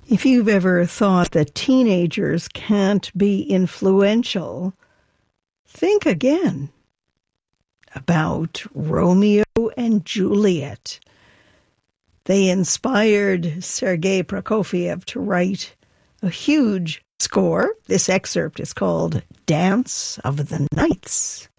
If you've ever thought that teenagers can't be influential, think again about Romeo and Juliet. They inspired Sergei Prokofiev to write a huge score. This excerpt is called Dance of the Nights.